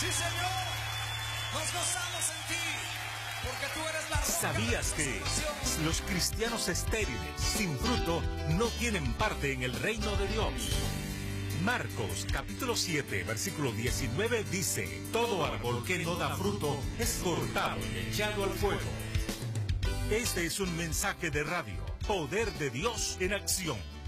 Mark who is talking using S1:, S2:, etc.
S1: Sí, Señor, nos gozamos en ti, porque tú eres la roca.
S2: ¿Sabías que los cristianos estériles, sin fruto, no tienen parte en el reino de Dios? Marcos capítulo 7, versículo 19 dice: todo árbol que no da fruto es cortado y echado al fuego. Este es un mensaje de radio, Poder de Dios en Acción.